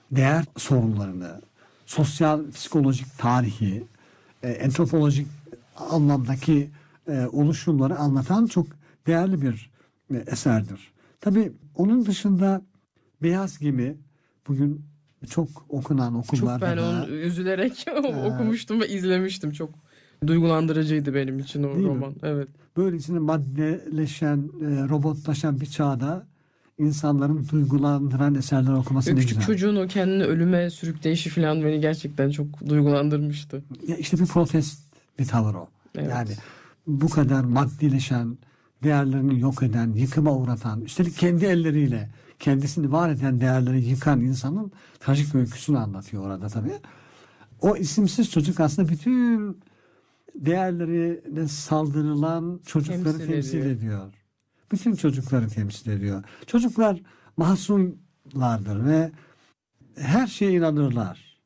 değer sorunlarını, sosyal, psikolojik, tarihi, antropolojik anlamdaki oluşumları anlatan çok değerli bir eserdir. Tabii onun dışında Beyaz Gemi bugün çok okunan okullarda Çok ben onu üzülerek okumuştum ve izlemiştim. Çok duygulandırıcıydı benim için o roman. Evet. Böylesine maddeleşen, robotlaşan bir çağda insanların duygulandıran eserler okuması ne Küçük güzel. çocuğun o kendini ölüme sürükleyişi falan beni gerçekten çok duygulandırmıştı. Ya işte bir protest bir tavır o. Evet. Yani bu kadar maddeleşen, değerlerini yok eden, yıkıma uğratan, üstelik kendi elleriyle kendisini var eden değerleri yıkan insanın trajik öyküsünü anlatıyor orada tabii. O isimsiz çocuk aslında bütün değerlerine saldırılan çocukları temsil ediyor. Bütün çocukları temsil ediyor. Çocuklar masumlardır ve her şeye inanırlar.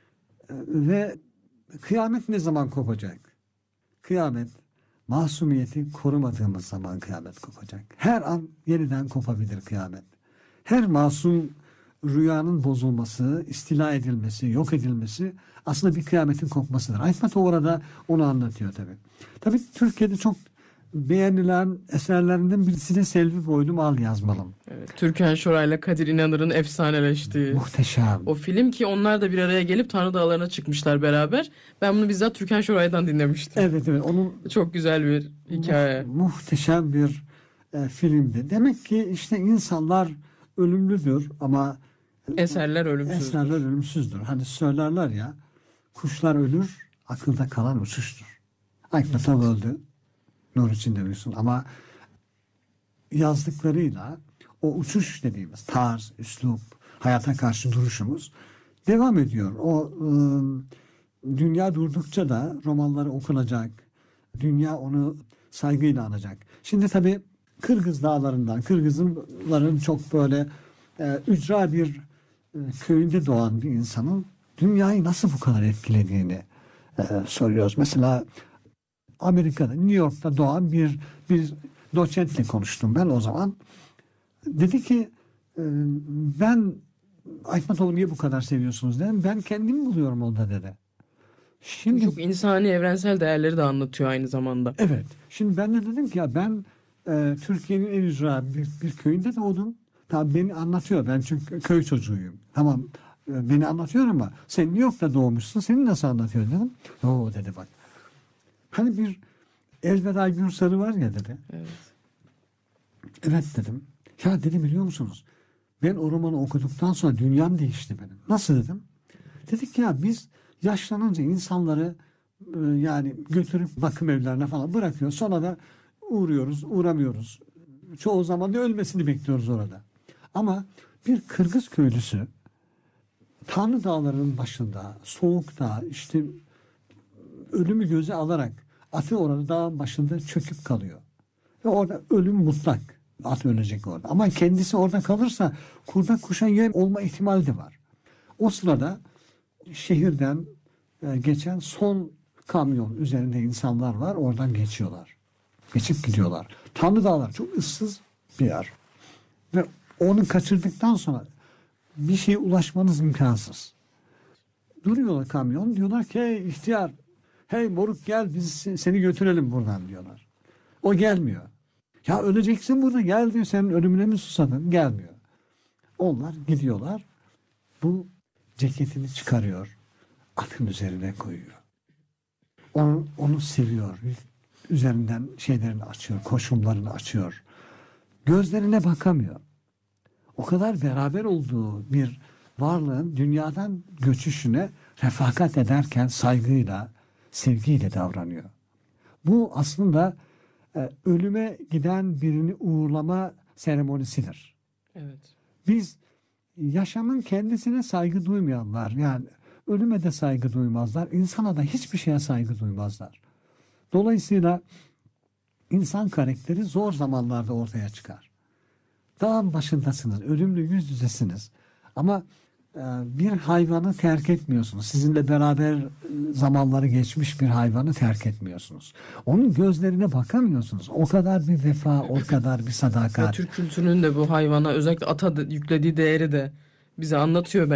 Ve kıyamet ne zaman kopacak? Kıyamet, masumiyeti korumadığımız zaman kıyamet kopacak. Her an yeniden kopabilir kıyamet. Her masum rüyanın bozulması, istila edilmesi, yok edilmesi aslında bir kıyametin kopmasıdır. Aytmat orada onu anlatıyor tabii. Tabii Türkiye'de çok beğenilen eserlerinden birisi de Selvi Boylum Al Yazmalım. Evet, Türkan Şoray'la Kadir İnanır'ın efsaneleştiği. Muhteşem. O film ki onlar da bir araya gelip Tanrı Dağları'na çıkmışlar beraber. Ben bunu bizzat Türkan Şoray'dan dinlemiştim. Evet. Onun çok güzel bir hikaye. Muhteşem bir filmdi. Demek ki işte insanlar ölümlüdür ama eserler ölümsüzdür. Hani söylerler ya, kuşlar ölür, akılda kalan uçuştur. Aytmat öldü, nur içinde uyusun, ama yazdıklarıyla o uçuş dediğimiz tarz, üslup, hayata karşı duruşumuz devam ediyor. O dünya durdukça da romanları okunacak, dünya onu saygıyla anacak. Şimdi tabii Kırgız dağlarından, Kırgızların çok böyle ücra bir köyünde doğan bir insanın dünyayı nasıl bu kadar etkilediğini soruyoruz. Mesela Amerika'da, New York'ta doğan bir doçentle konuştum ben o zaman. Dedi ki ben Aytmatoğlu niye bu kadar seviyorsunuz dedim. Ben kendimi buluyorum onda dedi. Şimdi çok insani, evrensel değerleri de anlatıyor aynı zamanda. Evet. Şimdi ben de dedim ki ya ben Türkiye'nin en ücra bir köyünde doğdum. Tabii beni anlatıyor. Ben çünkü köy çocuğuyum. Tamam, beni anlatıyor ama sen New York'ta doğmuşsun. Seni nasıl anlatıyor dedim. O dedi bak. Hani bir Elveda Gürsarı var ya dedi. Evet. Evet dedim. Ya dedim, biliyor musunuz? Ben o romanı okuduktan sonra dünyam değişti benim. Nasıl dedim? Dedik ya biz yaşlanınca insanları yani götürüp bakım evlerine falan bırakıyor. Sonra da uğramıyoruz. Çoğu zaman da ölmesini bekliyoruz orada. Ama bir Kırgız köylüsü Tanrı Dağları'nın başında, soğukta, işte ölümü göze alarak atı orada dağın başında çöküp kalıyor. Ve orada ölüm mutlak. At ölecek orada. Ama kendisi orada kalırsa kurda kuşa yem olma ihtimali de var. O sırada şehirden geçen son kamyon üzerinde insanlar var. Oradan geçiyorlar. Geçip gidiyorlar. Tanrı Dağlar çok ıssız bir yer. Ve onu kaçırdıktan sonra bir şeye ulaşmanız imkansız. Duruyorlar kamyon. Diyorlar ki hey ihtiyar, hey moruk gel biz seni götürelim buradan diyorlar. O gelmiyor. Ya öleceksin burada, gel diyor, senin ölümüne mi susadın? Gelmiyor. Onlar gidiyorlar. Bu ceketini çıkarıyor. Atın üzerine koyuyor. Onu seviyor. Üzerinden şeylerini açıyor. Koşumlarını açıyor. Gözlerine bakamıyor. O kadar beraber olduğu bir varlığın dünyadan göçüşüne refakat ederken saygıyla, sevgiyle davranıyor. Bu aslında ölüme giden birini uğurlama seremonisidir. Evet. Biz yaşamın kendisine saygı duymayanlar, yani ölüme de saygı duymazlar, insana da hiçbir şeye saygı duymazlar. Dolayısıyla insan karakteri zor zamanlarda ortaya çıkar. Dağın başındasınız, ölümle yüz yüzesiniz ama bir hayvanı terk etmiyorsunuz. Sizinle beraber zamanları geçmiş bir hayvanı terk etmiyorsunuz. Onun gözlerine bakamıyorsunuz. O kadar bir vefa, o kadar bir sadakat. Türk kültürünün de bu hayvana, özellikle ata yüklediği değeri de bize anlatıyor.